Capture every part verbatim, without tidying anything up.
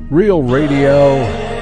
Real Radio,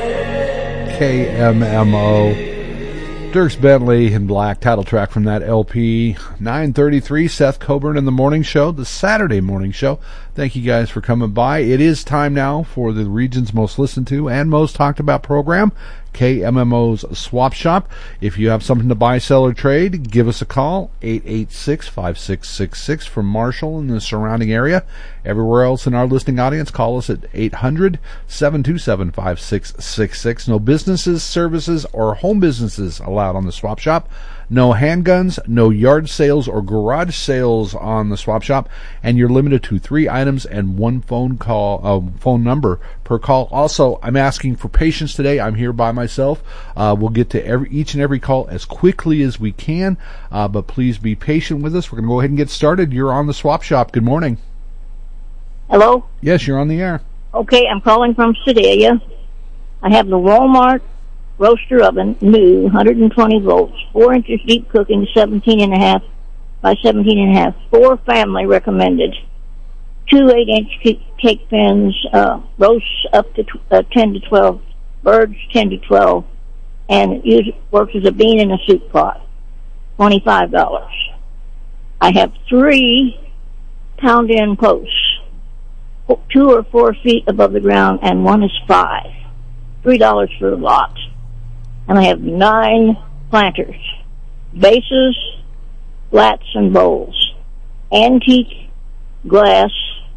K M M O. Dierks Bentley in black, title track from that L P. nine thirty-three, Seth Coburn in the morning show, the Saturday morning show. Thank you guys for coming by. It is time now for the region's most listened to and most talked about program, K M M O's Swap Shop. If you have something to buy, sell, or trade, give us a call, eight eight six, five six six six from Marshall and the surrounding area. Everywhere else in our listening audience, call us at eight hundred, seven two seven, five six six six. No businesses, services, or home businesses allowed on the Swap Shop. No handguns, no yard sales or garage sales on the Swap Shop, and you're limited to three items and one phone call, uh, phone number per call. Also, I'm asking for patience today. I'm here by myself. Uh, we'll get to every each and every call as quickly as we can, uh, but please be patient with us. We're going to go ahead and get started. You're on the Swap Shop. Good morning. Hello? Yes, you're on the air. Okay, I'm calling from Sedalia. I have the Walmart roaster oven, new, one hundred twenty volts, four inches deep cooking, seventeen and a half by seventeen and a half, four family recommended, two eight inch cake pans, uh, roasts up to uh, ten to twelve, birds ten to twelve, and it uses, works as a bean in a soup pot, twenty-five dollars. I have three pound-in posts, two or four feet above the ground, and one is five, three dollars for the lot. And I have nine planters, vases, flats, and bowls, antique glass,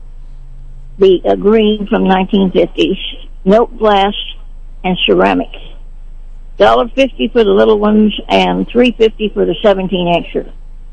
the uh, green from nineteen fifties, milk glass, and ceramic. one dollar fifty for the little ones and three fifty for the seventeen incher.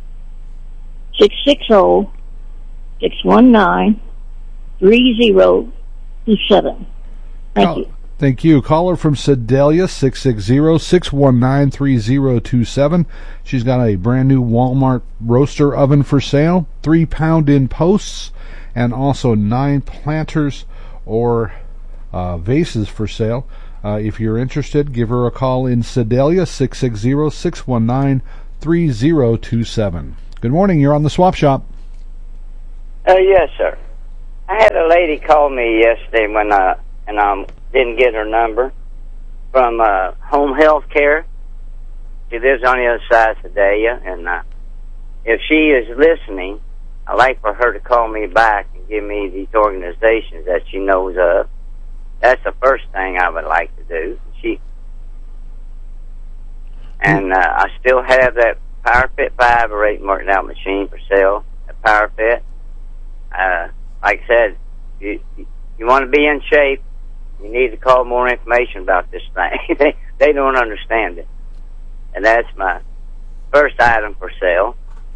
six six zero, six one nine, three zero two seven. Thank oh. you. Thank you. Caller from Sedalia, six six zero, six one nine, three zero two seven. She's got a brand new Walmart roaster oven for sale, three pound-in posts, and also nine planters or uh, vases for sale. Uh, if you're interested, give her a call in Sedalia, six six zero, six one nine, three zero two seven. Good morning. You're on the Swap Shop. Uh, yes, sir. I had a lady call me yesterday when uh, and um. didn't get her number from uh, Home Health Care. She lives on the other side of Sedalia, and uh, if she is listening, I'd like for her to call me back and give me these organizations that she knows of. That's the first thing I would like to do. She and uh, I still have that PowerFit five or eight marked out machine for sale. That PowerFit. Uh, like I said, you you want to be in shape. You need to call more information about this thing. they, they don't understand it. And that's my first item for sale.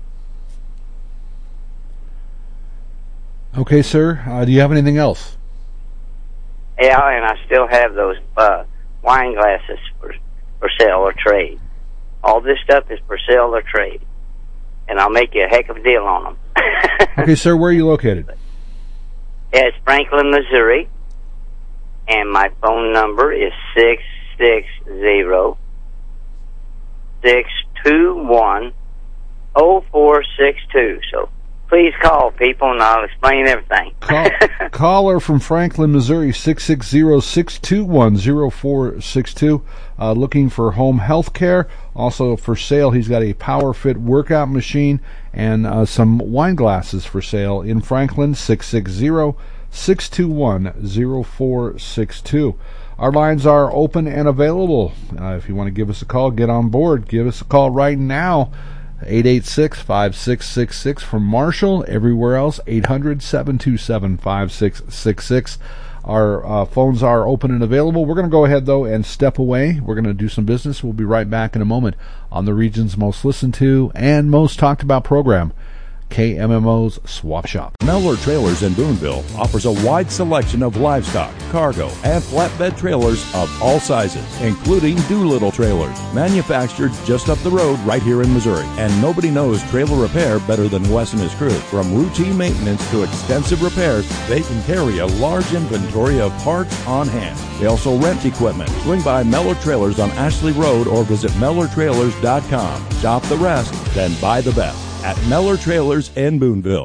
Okay, sir. Uh, do you have anything else? Yeah, and I still have those uh, wine glasses for, for sale or trade. All this stuff is for sale or trade. And I'll make you a heck of a deal on them. Okay, sir. Where are you located? It's Franklin, Missouri. And my phone number is six six zero, six two one, zero four six two. So please call, people, and I'll explain everything. Call, caller from Franklin, Missouri, six six zero, six two one, zero four six two. Uh, looking for home health care. Also for sale, he's got a PowerFit workout machine and uh, some wine glasses for sale in Franklin, six six zero, six two one, zero four six two. Our lines are open and available. Uh, if you want to give us a call, get on board. Give us a call right now. eight eight six, five six six six from Marshall. Everywhere else, eight hundred, seven two seven, five six six six. Our uh, phones are open and available. We're going to go ahead, though, and step away. We're going to do some business. We'll be right back in a moment on the region's most listened to and most talked about program, K M M O's Swap Shop. Mellor Trailers in Boonville offers a wide selection of livestock, cargo, and flatbed trailers of all sizes, including Doolittle trailers, manufactured just up the road right here in Missouri. And nobody knows trailer repair better than Wes and his crew. From routine maintenance to extensive repairs, they can carry a large inventory of parts on hand. They also rent equipment. Swing by Mellor Trailers on Ashley Road or visit Mellor Trailers dot com. Shop the rest, then buy the best at Mellor Trailers in Boonville.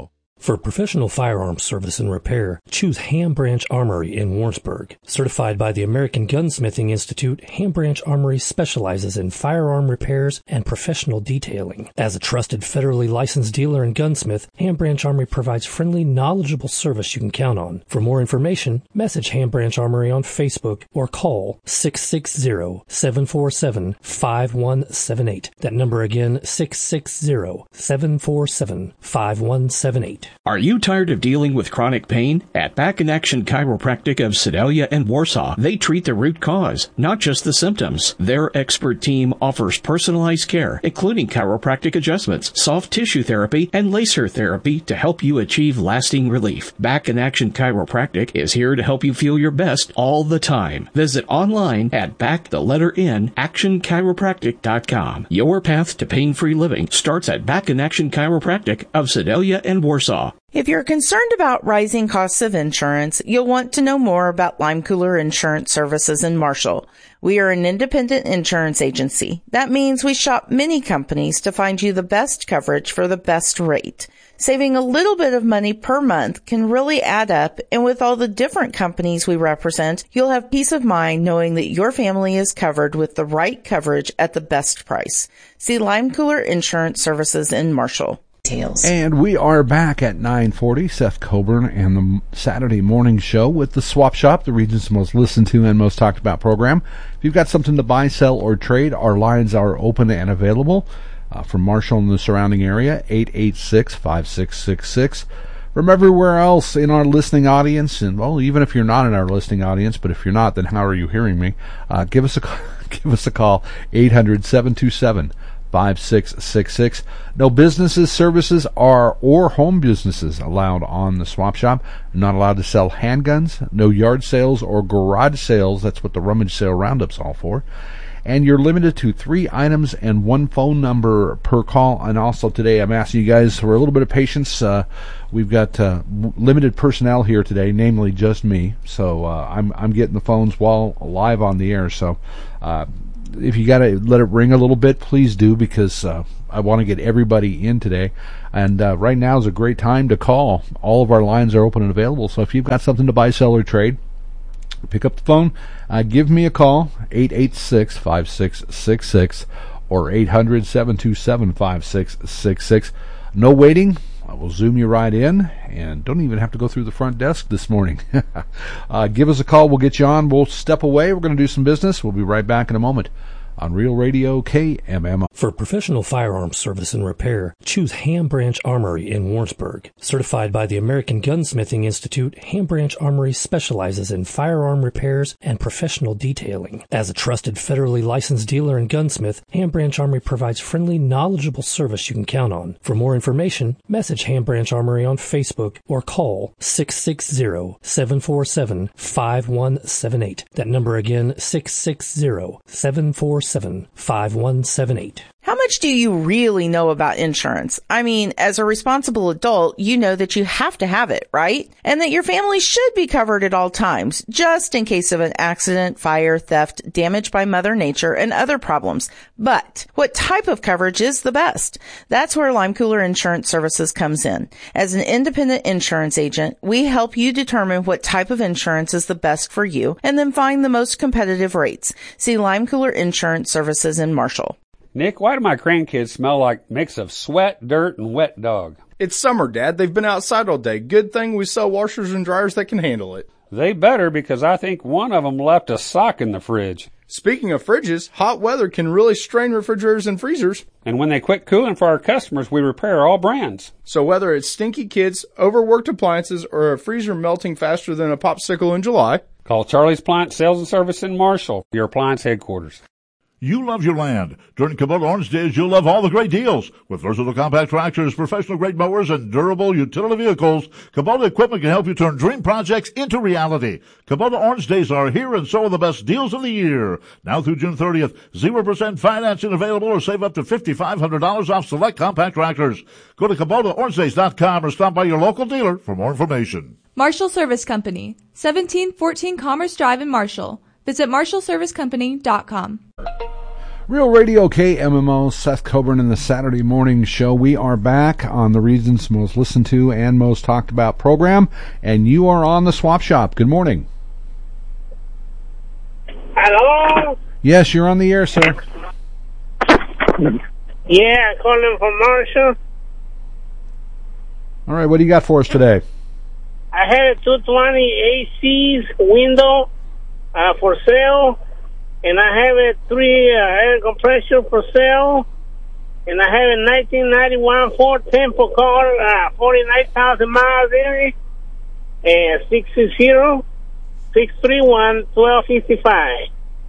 For professional firearms service and repair, choose Ham Branch Armory in Warrensburg. Certified by the American Gunsmithing Institute, Ham Branch Armory specializes in firearm repairs and professional detailing. As a trusted federally licensed dealer and gunsmith, Ham Branch Armory provides friendly, knowledgeable service you can count on. For more information, message Ham Branch Armory on Facebook or call six six zero, seven four seven, five one seven eight. That number again, six six zero, seven four seven, five one seven eight. Are you tired of dealing with chronic pain? At Back in Action Chiropractic of Sedalia and Warsaw, they treat the root cause, not just the symptoms. Their expert team offers personalized care, including chiropractic adjustments, soft tissue therapy, and laser therapy to help you achieve lasting relief. Back in Action Chiropractic is here to help you feel your best all the time. Visit online at back the letter N action chiropractic dot com. Your path to pain-free living starts at Back in Action Chiropractic of Sedalia and Warsaw. If you're concerned about rising costs of insurance, you'll want to know more about Lime Cooler Insurance Services in Marshall. We are an independent insurance agency. That means we shop many companies to find you the best coverage for the best rate. Saving a little bit of money per month can really add up, and with all the different companies we represent, you'll have peace of mind knowing that your family is covered with the right coverage at the best price. See Lime Cooler Insurance Services in Marshall. And we are back at nine forty, Seth Coburn and the Saturday morning show with the Swap Shop, the region's most listened to and most talked about program. If you've got something to buy, sell, or trade, our lines are open and available uh, from Marshall and the surrounding area, eight eight six, five six six six. From everywhere else in our listening audience, and well, even if you're not in our listening audience, but if you're not, then how are you hearing me? Uh, give us a give us a call, eight hundred, seven two seven, five six six six. No businesses, services, are or home businesses allowed on the Swap Shop. Not allowed to sell handguns. No yard sales or garage sales. That's what the rummage sale roundup's all for. And you're limited to three items and one phone number per call. And also today, I'm asking you guys for a little bit of patience. Uh, we've got uh, limited personnel here today, namely just me. So uh, I'm I'm getting the phones while live on the air. So. Uh, If you got to let it ring a little bit, please do, because uh, I want to get everybody in today. And uh, right now is a great time to call. All of our lines are open and available. So if you've got something to buy, sell, or trade, pick up the phone. Uh, give me a call, eight eight six, five six six six or eight hundred, seven two seven, five six six six. No waiting. I will zoom you right in, and don't even have to go through the front desk this morning. uh, give us a call. We'll get you on. We'll step away. We're going to do some business. We'll be right back in a moment on Real Radio K M M O. For professional firearms service and repair, choose Ham Branch Armory in Warrensburg. Certified by the American Gunsmithing Institute, Ham Branch Armory specializes in firearm repairs and professional detailing. As a trusted federally licensed dealer and gunsmith, Ham Branch Armory provides friendly, knowledgeable service you can count on. For more information, message Ham Branch Armory on Facebook or call six six zero, seven four seven, five one seven eight. That number again, six six zero, seven four seven, five one seven eight. How much do you really know about insurance? I mean, as a responsible adult, you know that you have to have it, right? And that your family should be covered at all times, just in case of an accident, fire, theft, damage by Mother Nature, and other problems. But what type of coverage is the best? That's where Lime Cooler Insurance Services comes in. As an independent insurance agent, we help you determine what type of insurance is the best for you and then find the most competitive rates. See Lime Cooler Insurance Services in Marshall. Nick, why do my grandkids smell like a mix of sweat, dirt, and wet dog? It's summer, Dad. They've been outside all day. Good thing we sell washers and dryers that can handle it. They better, because I think one of them left a sock in the fridge. Speaking of fridges, hot weather can really strain refrigerators and freezers. And when they quit cooling for our customers, we repair all brands. So whether it's stinky kids, overworked appliances, or a freezer melting faster than a popsicle in July, call Charlie's Appliance Sales and Service in Marshall, your appliance headquarters. You love your land. During Kubota Orange Days, you'll love all the great deals. With versatile compact tractors, professional-grade mowers, and durable utility vehicles, Kubota equipment can help you turn dream projects into reality. Kubota Orange Days are here, and so are the best deals of the year. Now through June thirtieth, zero percent financing available, or save up to five thousand five hundred dollars off select compact tractors. Go to Kubota Orange Days dot com or stop by your local dealer for more information. Marshall Service Company, seventeen fourteen Commerce Drive in Marshall. Visit marshall service company dot com. Real Radio K M M O, Seth Coburn in the Saturday Morning Show. We are back on the Region's most listened to and most talked about program, and you are on the Swap Shop. Good morning. Hello? Yes, you're on the air, sir. Yeah, calling from Marshall. All right, what do you got for us today? I had a two twenty A C's window uh, for sale, and I have a three uh, air compressor for sale, and I have a nineteen ninety-one Ford Tempo car, uh, forty-nine thousand miles in it, and six zero, six three one, one two five five.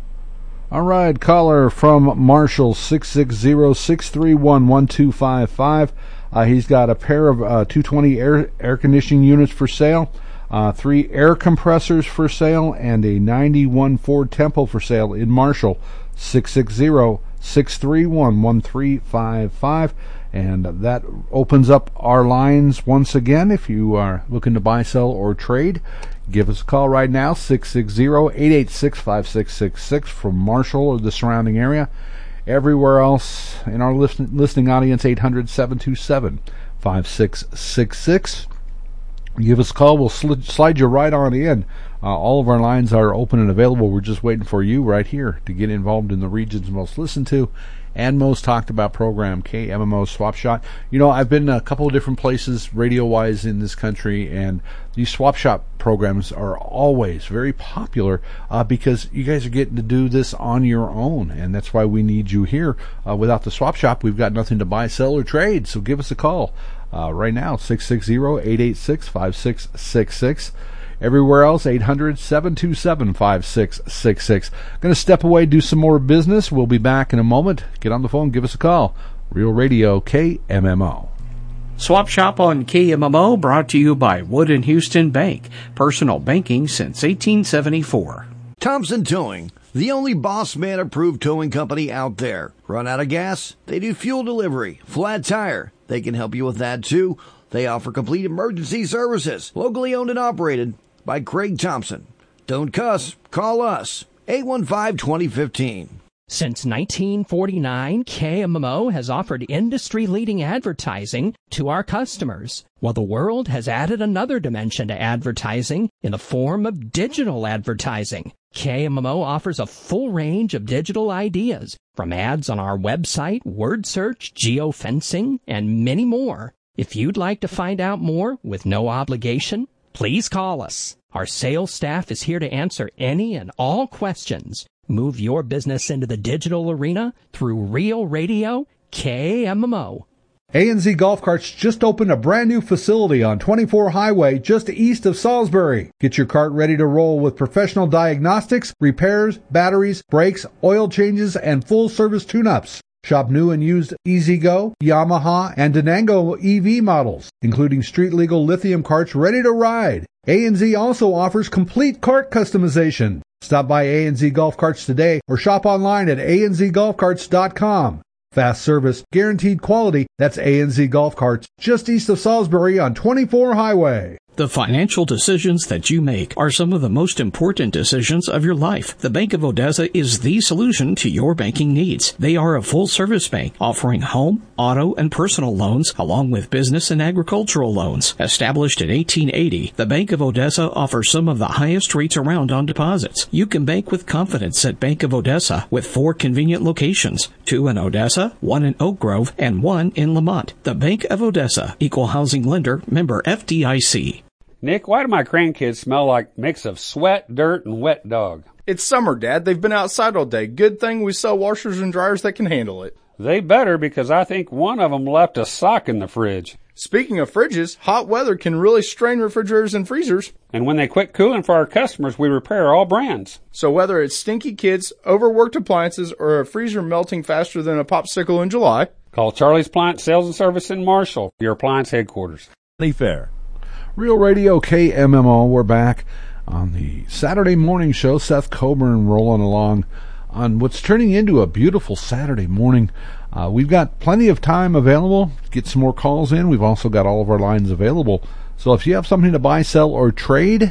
All right, caller from Marshall, six six zero, six three one, one two five five. Uh, he's got a pair of uh, two twenty air air conditioning units for sale, uh, three air compressors for sale, and a ninety-one Ford Tempo for sale in Marshall, six six zero, six three one, one three five five. And that opens up our lines once again. If you are looking to buy, sell, or trade, give us a call right now, six six zero, eight eight six, five six six six from Marshall or the surrounding area. Everywhere else in our listen, listening audience, eight hundred, seven two seven, five six six six. Give us a call. We'll slid, slide you right on in. Uh, all of our lines are open and available. We're just waiting for you right here to get involved in the region's most listened to and most talked about program, K M M O Swap Shop. You know, I've been a couple of different places radio-wise in this country, and these Swap Shop programs are always very popular uh, because you guys are getting to do this on your own, and that's why we need you here. Uh, without the Swap Shop, we've got nothing to buy, sell, or trade, so give us a call uh, right now, six six zero, eight eight six, five six six six. Everywhere else, eight hundred, seven two seven, five six six six. Going to step away, do some more business. We'll be back in a moment. Get on the phone, give us a call. Real Radio K M M O. Swap Shop on K M M O brought to you by Wood and Houston Bank. Personal banking since eighteen seventy-four. Thompson Towing, the only Boss Man approved towing company out there. Run out of gas? They do fuel delivery. Flat tire? They can help you with that too. They offer complete emergency services. Locally owned and operated by Craig Thompson. Don't cuss. Call us. eight one five, two zero one five. Since nineteen forty-nine, K M M O has offered industry-leading advertising to our customers, while the world has added another dimension to advertising in the form of digital advertising. K M M O offers a full range of digital ideas, from ads on our website, word search, geofencing, and many more. If you'd like to find out more with no obligation, please call us. Our sales staff is here to answer any and all questions. Move your business into the digital arena through Real Radio K M M O. A N Z Golf Carts just opened a brand new facility on twenty-four Highway just east of Salisbury. Get your cart ready to roll with professional diagnostics, repairs, batteries, brakes, oil changes, and full service tune-ups. Shop new and used E-Z-Go, Yamaha, and Denango E V models, including street-legal lithium carts ready to ride. A N Z also offers complete cart customization. Stop by A N Z Golf Carts today or shop online at a n z golf carts dot com. Fast service, guaranteed quality. That's A N Z Golf Carts, just east of Salisbury on twenty-four Highway. The financial decisions that you make are some of the most important decisions of your life. The Bank of Odessa is the solution to your banking needs. They are a full-service bank offering home, auto, and personal loans along with business and agricultural loans. Established in eighteen eighty, the Bank of Odessa offers some of the highest rates around on deposits. You can bank with confidence at Bank of Odessa with four convenient locations, two in Odessa, one in Oak Grove, and one in Lamont. The Bank of Odessa, Equal Housing Lender, member F D I C. Nick, why do my grandkids smell like a mix of sweat, dirt, and wet dog? It's summer, Dad. They've been outside all day. Good thing we sell washers and dryers that can handle it. They better, because I think one of them left a sock in the fridge. Speaking of fridges, hot weather can really strain refrigerators and freezers. And when they quit cooling for our customers, we repair all brands. So whether it's stinky kids, overworked appliances, or a freezer melting faster than a popsicle in July, call Charlie's Appliance Sales and Service in Marshall, your appliance headquarters. Fair. Real Radio K M M O, we're back on the Saturday morning show. Seth Coburn rolling along on what's turning into a beautiful Saturday morning. Uh, we've got plenty of time available. Get some more calls in. We've also got all of our lines available. So if you have something to buy, sell, or trade,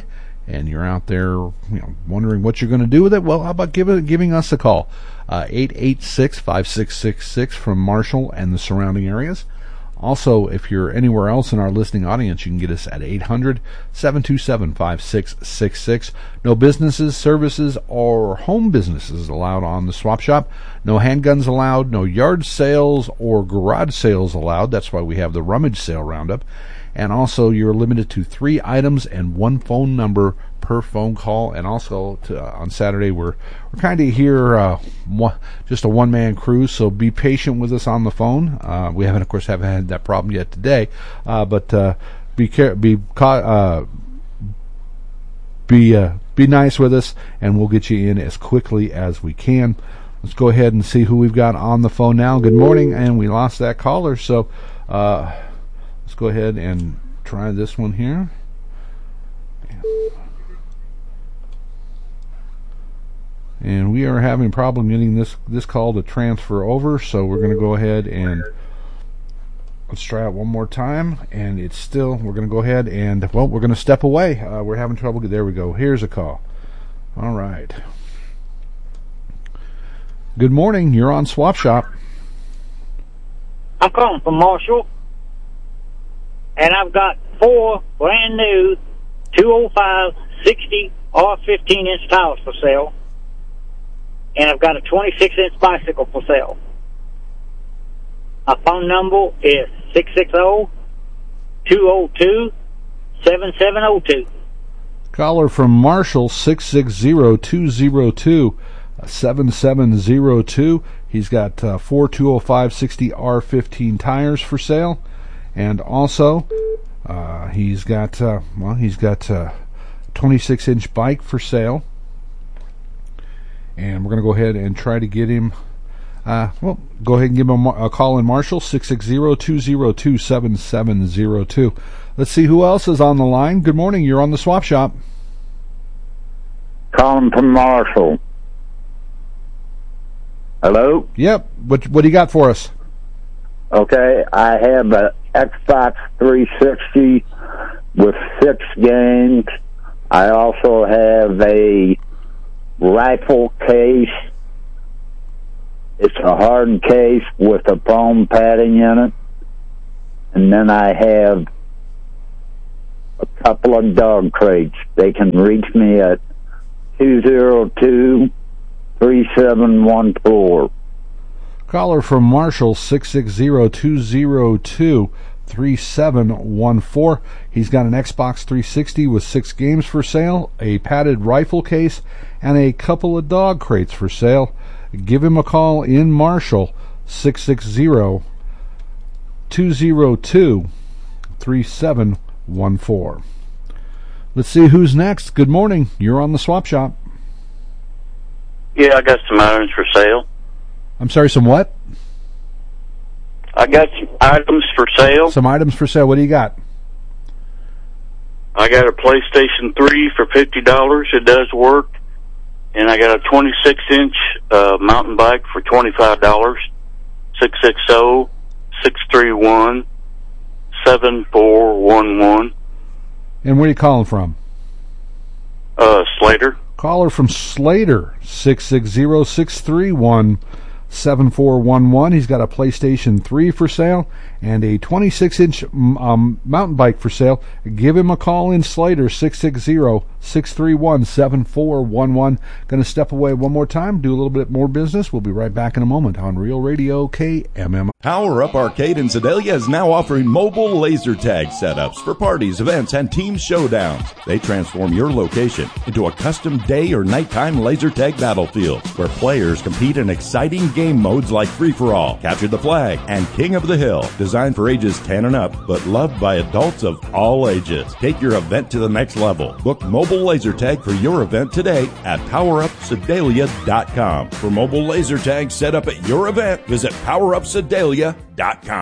and you're out there, you know, wondering what you're going to do with it, well, how about give it, giving us a call? Uh, eight eight six, five six six six from Marshall and the surrounding areas. Also, if you're anywhere else in our listening audience, you can get us at eight hundred, seven two seven, five six six six. No businesses, services, or home businesses allowed on the Swap Shop. No handguns allowed, no yard sales or garage sales allowed. That's why we have the rummage sale roundup. And also, you're limited to three items and one phone number per phone call. And also, to, uh, on Saturday, we're we're kind of here, uh, one, just a one-man crew, so be patient with us on the phone. Uh, we haven't, of course, haven't had that problem yet today, uh, but uh, be care- be uh, be uh, be nice with us, and we'll get you in as quickly as we can. Let's go ahead and see who we've got on the phone now. Good morning, and we lost that caller, so uh, let's go ahead and try this one here. And we are having a problem getting this, this call to transfer over, so we're going to go ahead and let's try it one more time. And it's still, we're going to go ahead and, well, we're going to step away. Uh, we're having trouble. There we go. Here's a call. All right. Good morning. You're on Swap Shop. I'm calling from Marshall, and I've got four brand new two oh five sixty R fifteen inch tires for sale. And I've got a twenty-six inch bicycle for sale. My phone number is six six zero, two zero two, seven seven zero two. Caller from Marshall, six six zero, two zero two, seven seven zero two. He's got uh, four two oh five sixty R fifteen tires for sale. And also, uh, he's got, uh, well, he's got a twenty-six inch bike for sale. And we're going to go ahead and try to get him, uh, well, go ahead and give him a, a call in Marshall, six six zero, two zero two, seven seven zero two. Let's see who else is on the line. Good morning. You're on the Swap Shop. Calling from Marshall. Hello? Yep. What, what do you got for us? Okay. I have a Xbox three sixty with six games. I also have a rifle case. It's a hard case with a foam padding in it. And then I have a couple of dog crates. They can reach me at two zero two, three seven one four. Caller from Marshall, six six zero, two zero two, three seven one four. He's got an Xbox three sixty with six games for sale, a padded rifle case, and a couple of dog crates for sale. Give him a call in Marshall, six six zero, two zero two, three seven one four. Let's see who's next. Good morning. You're on the Swap Shop. Yeah, I got some items for sale. I'm sorry, some what? I got some items for sale. Some items for sale. What do you got? I got a PlayStation three for fifty dollars. It does work. And I got a twenty-six inch uh, mountain bike for twenty-five dollars. six six zero, six three one, seven four one one. And where are you calling from? Uh, Slater. Caller from Slater, six six zero, six three one, seven four one one. He's got a PlayStation three for sale and a twenty-six inch um, mountain bike for sale. Give him a call in Slater, six six zero, six three one, seven four one one. Going to step away one more time, do a little bit more business. We'll be right back in a moment on Real Radio K M M. Power Up Arcade in Sedalia is now offering mobile laser tag setups for parties, events, and team showdowns. They transform your location into a custom day or nighttime laser tag battlefield where players compete in exciting game modes like Free-for-All, Capture the Flag, and King of the Hill. Designed for ages ten and up, but loved by adults of all ages. Take your event to the next level. Book mobile laser tag for your event today at power up sedalia dot com. For mobile laser tag set up at your event, visit power up sedalia dot com.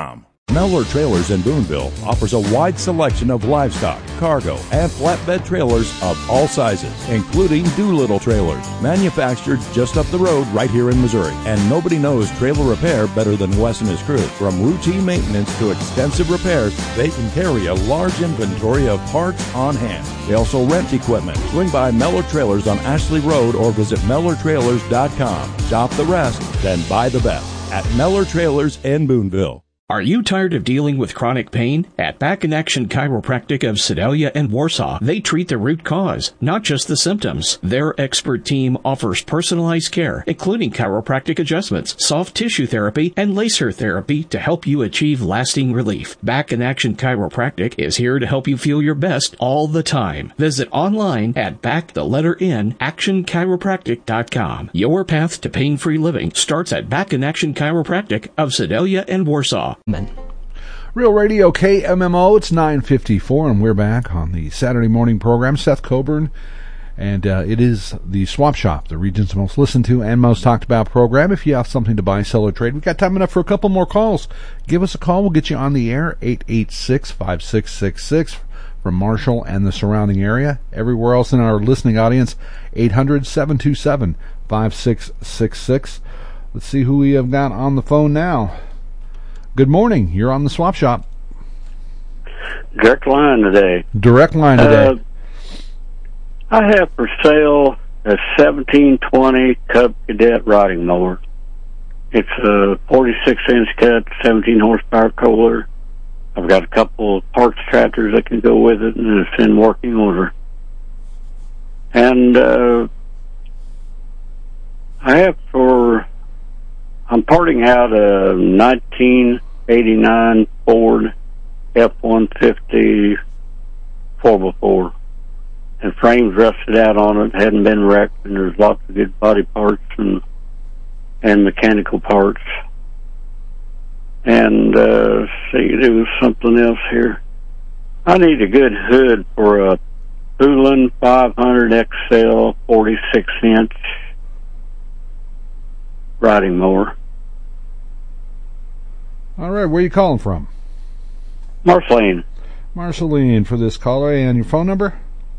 Mellor Trailers in Boonville offers a wide selection of livestock, cargo, and flatbed trailers of all sizes, including Doolittle trailers, manufactured just up the road right here in Missouri. And nobody knows trailer repair better than Wes and his crew. From routine maintenance to extensive repairs, they can carry a large inventory of parts on hand. They also rent equipment. Swing by Mellor Trailers on Ashley Road or visit Mellor Trailers dot com. Shop the rest, then buy the best at Mellor Trailers in Boonville. Are you tired of dealing with chronic pain? At Back in Action Chiropractic of Sedalia and Warsaw, they treat the root cause, not just the symptoms. Their expert team offers personalized care, including chiropractic adjustments, soft tissue therapy, and laser therapy to help you achieve lasting relief. Back in Action Chiropractic is here to help you feel your best all the time. Visit online at back the letter N action chiropractic dot com. Your path to pain-free living starts at Back in Action Chiropractic of Sedalia and Warsaw. Real Radio K M M O, it's nine fifty-four, and we're back on the Saturday morning program. Seth Coburn, and uh, it is the Swap Shop, the region's most listened to and most talked about program. If you have something to buy, sell, or trade, we've got time enough for a couple more calls. Give us a call. We'll get you on the air, eight eight six, five six six six from Marshall and the surrounding area. Everywhere else in our listening audience, eight hundred, seven two seven, five six six six. Let's see who we have got on the phone now. Good morning. You're on the Swap Shop. Direct line today. Direct line today. Uh, I have for sale a seventeen twenty Cub Cadet riding mower. It's a forty-six inch cut, seventeen horsepower Kohler. I've got a couple of parts tractors that can go with it, and it's in working order. And uh, I have for... I'm parting out a nineteen eighty-nine Ford F one fifty four by four. And frame's rusted out on it, hadn't been wrecked, and there's lots of good body parts and and mechanical parts. And, uh, see, there was something else here. I need a good hood for a Poulan five hundred X L forty-six inch riding mower. All right, where are you calling from? Marceline. Marceline for this caller, and your phone number?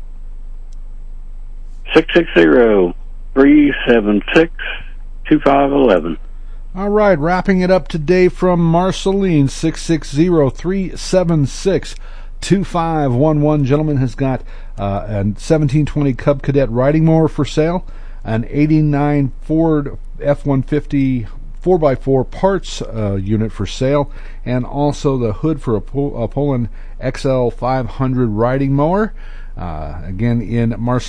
six six zero, three seven six, two five one one. All right, wrapping it up today from Marceline, six six zero, three seven six, two five one one. Gentleman has got uh, a seventeen twenty Cub Cadet riding mower for sale, an eighty-nine Ford F one fifty four by four parts uh, unit for sale, and also the hood for a, Pol- a Poulan X L five hundred riding mower. Uh, again, in Marceline.